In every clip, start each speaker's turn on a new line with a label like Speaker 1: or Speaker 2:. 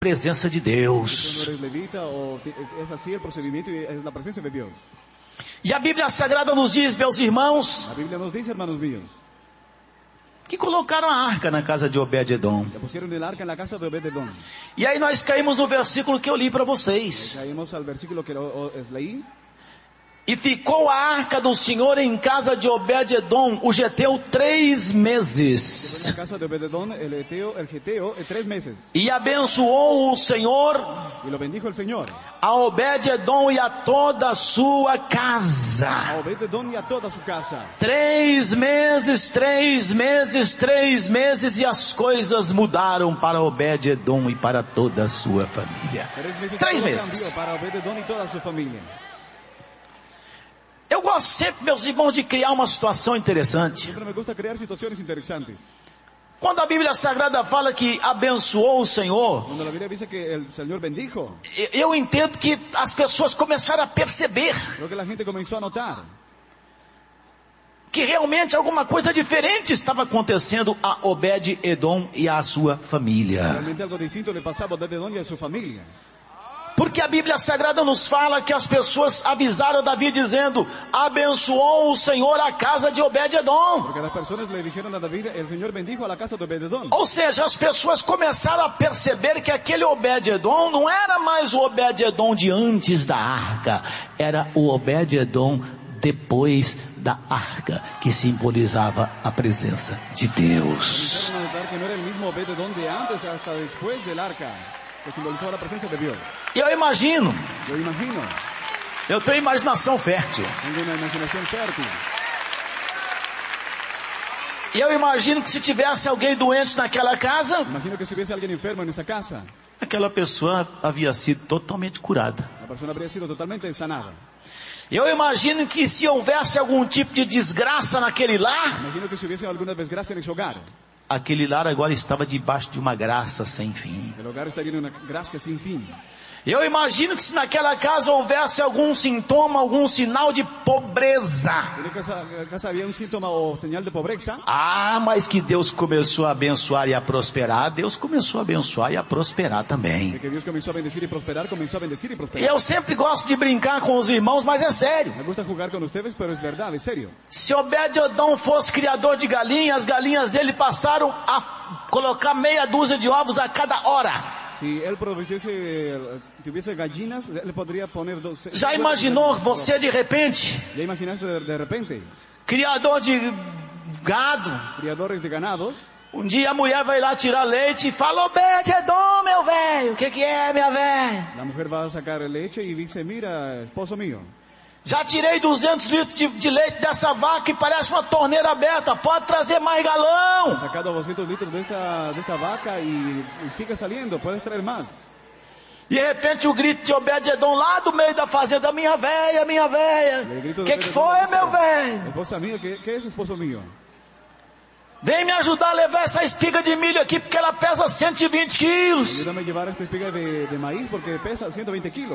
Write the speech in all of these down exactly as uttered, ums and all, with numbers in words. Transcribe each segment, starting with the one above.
Speaker 1: presença de Deus. E a Bíblia Sagrada nos diz, meus irmãos,
Speaker 2: A Biblia nos dice, hermanos míos,
Speaker 1: que colocaram a arca na casa de Obed-edom.
Speaker 2: que pusieron el arca en la casa de Obed-edom.
Speaker 1: E aí nós caímos no versículo que eu li para vocês.
Speaker 2: Caímos al versículo que lo, o, es leí.
Speaker 1: E ficou a arca do Senhor em casa de Obed-edom, o geteu, três meses.
Speaker 2: En la casa de Obed-edom, el Eteo, el Geteo, en tres meses.
Speaker 1: E abençoou o Senhor
Speaker 2: Y lo bendijo el Señor
Speaker 1: a Obed-edom e a toda a sua casa.
Speaker 2: a Obed-edom y a toda su casa.
Speaker 1: Três meses, três meses, três meses, e as coisas mudaram para Obed-edom e para toda a sua família.
Speaker 2: Tres meses,
Speaker 1: Três
Speaker 2: todo
Speaker 1: meses.
Speaker 2: cambió para Obed-edom y toda su familia.
Speaker 1: Eu gosto sempre, meus irmãos, de criar uma situação interessante.
Speaker 2: Siempre me gusta crear situaciones interesantes.
Speaker 1: Quando a Bíblia Sagrada fala que abençoou o Senhor,
Speaker 2: Cuando la Biblia dice que el Señor bendijo,
Speaker 1: eu entendo que as pessoas começaram a perceber
Speaker 2: creo que la gente comenzó a notar
Speaker 1: que realmente alguma coisa diferente estava acontecendo a Obed-edom e à sua família.
Speaker 2: realmente algo distinto le pasaba a Obed-edom y a su familia.
Speaker 1: Porque a Bíblia Sagrada nos fala que as pessoas avisaram Davi dizendo, abençoou o Senhor a casa de Obed-edom.
Speaker 2: Porque las personas le dijeron a David, el Señor bendijo a la casa de Obed-edom.
Speaker 1: Ou seja, as pessoas começaram a perceber que aquele Obed-edom não era mais o Obed-edom de antes da arca, era o Obed-edom depois da arca, que simbolizava a presença de Deus.
Speaker 2: Comenzaron a notar que no era el mismo Obed-edom de antes hasta después del arca, que simbolizaba la presencia de Dios.
Speaker 1: E eu imagino,
Speaker 2: Yo imagino,
Speaker 1: eu tenho imaginação fértil,
Speaker 2: tengo una imaginación fértil.
Speaker 1: e eu imagino que se tivesse alguém doente naquela casa,
Speaker 2: Imagino que si hubiese alguien enfermo en esa casa,
Speaker 1: aquela pessoa havia sido totalmente curada.
Speaker 2: la persona habría sido totalmente sanada.
Speaker 1: Eu imagino que se houvesse algum tipo de desgraça naquele lar,
Speaker 2: Imagino que si hubiese alguna desgracia en ese hogar,
Speaker 1: aquele lar agora estava debaixo de uma graça sem fim.
Speaker 2: el hogar estaría en una gracia sin fin.
Speaker 1: Eu imagino que se naquela casa houvesse algum sintoma, algum sinal de pobreza.
Speaker 2: En esa casa, casa había un síntoma o señal de pobreza.
Speaker 1: Ah, mas que Deus começou a abençoar e a prosperar, Deus começou a abençoar e a prosperar também.
Speaker 2: De que Dios comenzó a bendecir y prosperar, comenzó a bendecir y
Speaker 1: E
Speaker 2: prosperar.
Speaker 1: eu sempre gosto de brincar com os irmãos, mas é sério.
Speaker 2: Me gusta jugar con ustedes, pero es verdad, es serio.
Speaker 1: Se Obed-edom fosse criador de galinhas, as galinhas dele passaram a colocar meia dúzia de ovos a cada hora.
Speaker 2: Si él produciese, tuviese gallinas, él podría poner dos.
Speaker 1: Já imaginou você de repente,
Speaker 2: Ya imaginaste de, de repente,
Speaker 1: criador de gado,
Speaker 2: criadores de ganados,
Speaker 1: um dia a mulher vai lá tirar leite e fala, Obed-edom, meu velho, o que que é, minha velha?
Speaker 2: la mujer va a sacar leche y dice, mira, esposo mío,
Speaker 1: Já tirei duzentos litros de, de leite dessa vaca e parece uma torneira aberta, pode trazer mais galão.
Speaker 2: he sacado doscientos litros de esta, de esta vaca y, y sigue saliendo, puedes traer más.
Speaker 1: De repente o grito de Obed-edom lá do meio da fazenda, minha velha, minha velha,
Speaker 2: Y el grito
Speaker 1: o
Speaker 2: de
Speaker 1: que que
Speaker 2: Obed-edom
Speaker 1: foi,
Speaker 2: dice,
Speaker 1: meu velho?
Speaker 2: esposa mía, ¿qué, ¿qué es esposo mío?
Speaker 1: Vem me ajudar a levar essa espiga de milho aqui, porque ela pesa cento e vinte quilos.
Speaker 2: Ayúdame a llevar esta espiga de, de maíz porque pesa ciento veinte kilos.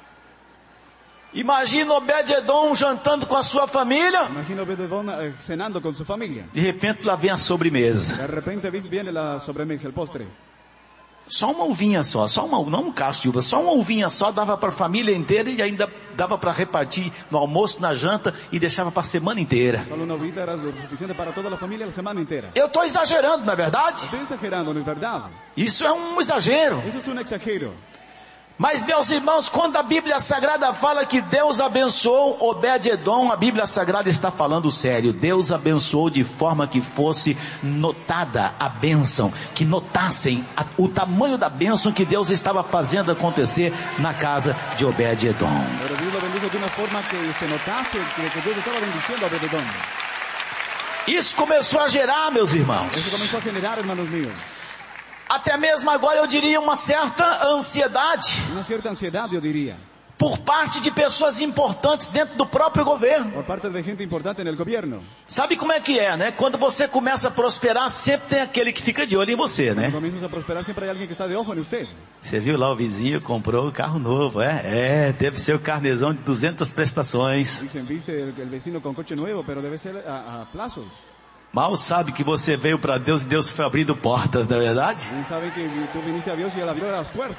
Speaker 1: Imagina Obed-edom jantando com a sua família.
Speaker 2: Imagino Obed-edom eh, cenando con su familia.
Speaker 1: De repente lá vem a sobremesa.
Speaker 2: De repente viene la sobremesa, el postre.
Speaker 1: Só uma uvinha só, só uma, não um cacho de uva, só uma uvinha só dava para a família inteira e ainda dava para repartir no almoço, na janta e deixava para a semana inteira.
Speaker 2: Solo una uvita era lo suficiente para toda la familia la semana entera.
Speaker 1: Eu estou exagerando, não é verdade?
Speaker 2: Estoy exagerando, ¿no es verdad?
Speaker 1: Isso é um exagero.
Speaker 2: Eso es un exagero.
Speaker 1: Mas, meus irmãos, quando a Bíblia Sagrada fala que Deus abençoou Obed-edom, a Bíblia Sagrada está falando sério. Deus abençoou de forma que fosse notada a bênção, que notassem a, o tamanho da bênção que Deus estava fazendo acontecer na casa de Obed-edom.
Speaker 2: Pero Dios lo bendijo de una forma que se notase que, que Dios estaba bendiciendo a Obed-edom.
Speaker 1: Isso começou a gerar, meus irmãos,
Speaker 2: Eso comenzó a generar, hermanos míos,
Speaker 1: até mesmo agora eu diria uma certa ansiedade
Speaker 2: una cierta ansiedad, yo diría,
Speaker 1: por parte de pessoas importantes dentro do próprio governo.
Speaker 2: por parte de gente importante en el gobierno.
Speaker 1: Sabe como é que é, né? Quando você começa a prosperar, sempre tem aquele que fica de olho em você, né?
Speaker 2: Cuando comienzas a prosperar siempre hay alguien que está de ojo en usted.
Speaker 1: Você viu lá o vizinho comprou um carro novo, é? É, deve ser o carnezão de duzentas prestações.
Speaker 2: Dicen, viste, el, el vecino con coche nuevo, pero debe ser a, a plazos.
Speaker 1: Mal sabe que você veio para Deus e Deus foi abrindo portas, não é verdade?
Speaker 2: Bien saben que tú viniste a Dios y Él abrió las puertas.